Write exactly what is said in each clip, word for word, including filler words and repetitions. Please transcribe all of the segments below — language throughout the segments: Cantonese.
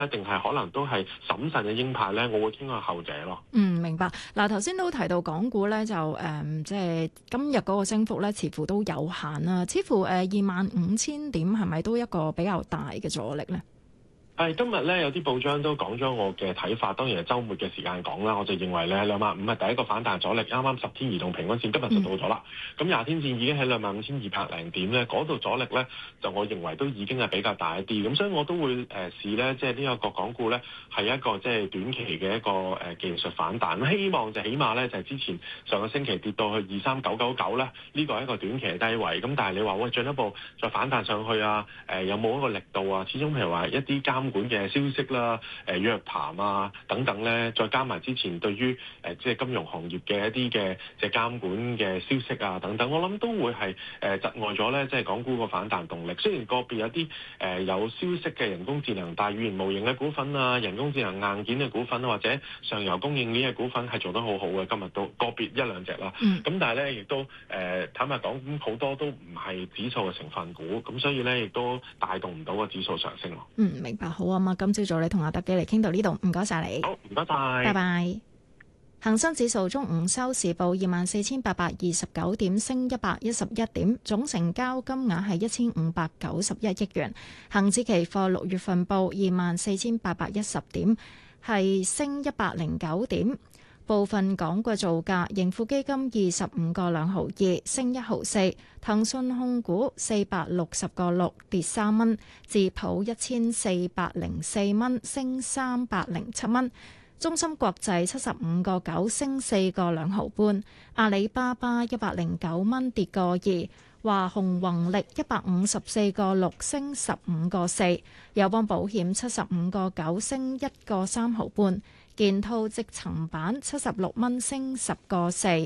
定係可能都係審慎嘅鷹派咧？我會傾向後者咯。 嗯，明白。嗱，頭先都提到港股咧，就誒、嗯，即係今日嗰個升幅咧，似乎都有限啦。似乎誒二萬五千點係咪都一個比較大嘅阻力咧？ 係今日咧有啲報章都講咗我嘅睇法，當然係週末嘅時間講啦。我就認為咧兩萬五係第一個反彈阻力，啱啱十天移動平均線今日就到咗啦。咁廿、嗯、天線已經喺兩萬五千二百零點咧，嗰度阻力咧就我認為都已經係比較大一啲。咁所以我都會誒試咧，即係呢一個港股咧係一個即係短期嘅一個誒技術反彈。咁希望就起碼咧就係之前上個星期跌到去二三九九九咧，呢個係一個短期嘅低位。咁但係你話喂進一步再反彈上去啊？誒有冇一個力度啊？始終譬如話一啲監管嘅消息啦，誒約談啊等等咧，再加埋之前對於誒即係金融行業嘅一啲嘅即係監管嘅消息啊等等，我諗都會係誒窒礙咗咧，即係港股個反彈動力。雖然個別有啲誒有消息嘅人工智能、大語言模型嘅股份啊、人工智能硬件嘅股份啊，或者上游供應鏈嘅股份係做得好好嘅，今日都個別一兩隻啦。咁、嗯、但係咧亦都誒坦白講，咁好多都唔係指數嘅成分股，咁所以咧亦都帶動唔到個指數上升咯。 嗯，明白。好啊嘛，今朝早你同阿德基嚟傾到呢度，唔該晒你。 好，唔該晒。 拜拜。恒生指數中午收市報二萬四千八百二十九點，升一百一十一點，總成交金額係一千五百九十一億元。恒指期貨六月份報二萬四千八百一十點，係升一百零九點。部分港股造價，盈富基金二十五個兩毫二，升一毫四；騰訊控股四百六十個六，跌三蚊；智普一千四百零四蚊，升三百零七蚊；中芯國際七十五個九，升四個兩毫半；阿里巴巴一百零九蚊，跌個二；華虹宏力一百五十四個六，升十五個四；友邦保險七十五個九，升一個三毫半。建滔積層板七十六蚊，升十個四。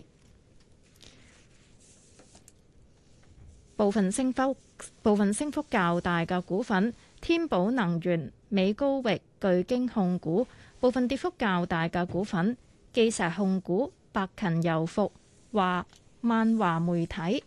部分升幅部分升幅較大嘅股份：天寶能源、美高域、巨京控股；部分跌幅較大嘅股份：基石控股、百勤油服、華萬華媒體。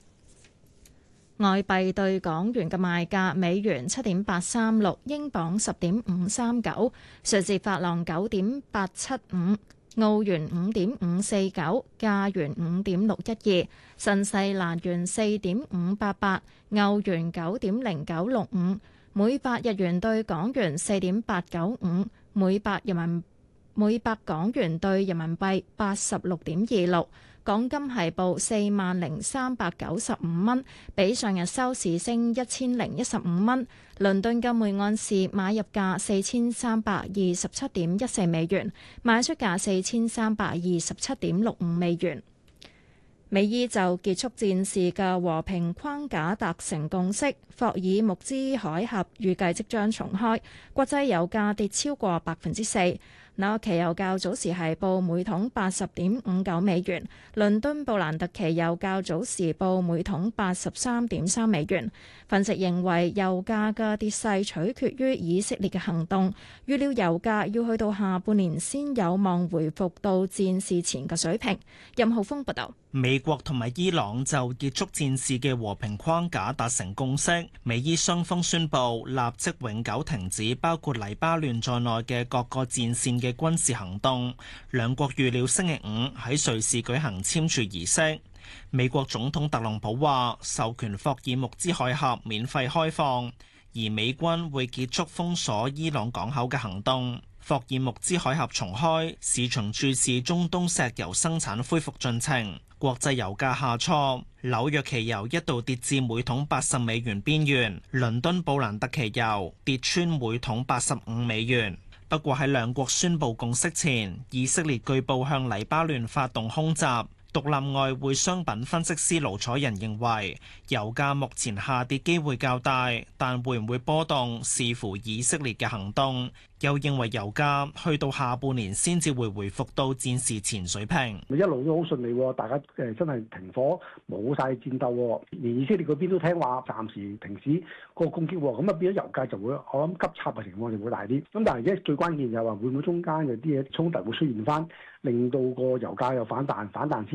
外幣對港元嘅賣價：美元七點八三六，英鎊十點五三九，瑞士法郎九點八七五，澳元五點五四九，加元五點六一二，新西蘭元四點五八八，歐元九點零九六五，每百日元對港元四點八九五，每百人民每百港元對人民幣八十六點二六。港金係報四萬零三百九十五蚊，比上日收市升一千零一十五蚊。倫敦金每盎司買入價四千三百二十七點一四美元，賣出價四千三百二十七點六五美元。美伊就結束戰事嘅和平框架達成共識，霍爾木茲海峽預計即將重開，國際油價跌超過百分之四。紐約期油較早時係報每桶八十點五九美元，倫敦布蘭特期油較早時報每桶八十三點三美元。分析認為油價嘅跌勢取決於以色列嘅行動，預料油價要去到下半年先有望回復到戰事前嘅水平。任浩峰報道。 美國同埋伊朗就結束戰事嘅和平框架達成共識，美伊雙方宣布立即永久停止包括黎巴嫩在內嘅各個戰線嘅軍事行動。兩國預料星期五喺瑞士舉行簽署儀式。美國總統特朗普話授權霍爾木茲海峽免費開放，而美軍會結束封鎖伊朗港口嘅行動。霍爾木茲海峽重開，市場注視中東石油生產恢復進程。國際油價下挫，紐約期油一度跌至每桶八十美元邊緣，倫敦布蘭特期油跌穿每桶八十五美元。不過喺兩國宣布共識前，以色列據報向黎巴嫩發動空襲。獨立外匯商品分析師盧楚仁認為，油價目前下跌機會較大，但會唔會波動視乎以色列嘅行動。又認為油價去到下半年先至會回復到戰事前水平。 一路都好順利，大家誒真係停火冇晒戰鬥，連以色列嗰邊都聽話暫時停止個攻擊，咁啊變咗油價就會我諗急插嘅情況就會大啲。咁但係而家最關鍵就係話會唔會中間有啲嘢衝突會出現翻，令到個油價又反彈，反彈先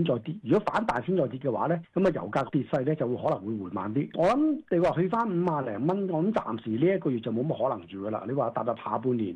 再跌。如果反彈先再跌嘅話咧，咁啊油價跌勢咧就會可能會緩慢啲。我諗你話去翻五萬零蚊，我諗暫時呢一個月就冇乜可能住噶啦。你話踏入下半年，